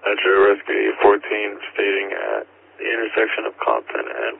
Metro Rescue 14 stating at the intersection of Compton and